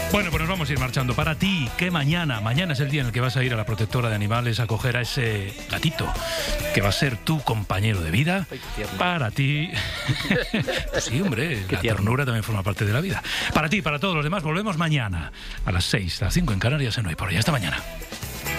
Bueno, pues nos vamos a ir marchando. Para ti, que mañana es el día en el que vas a ir a la protectora de animales a coger a ese gatito que va a ser tu compañero de vida. Ay, qué tierno. Para ti. Sí, hombre, la ternura también forma parte de la vida. Para ti, para todos los demás, volvemos mañana a las 6, las 5 en Canarias en Hoy Por Hoy. Hasta mañana.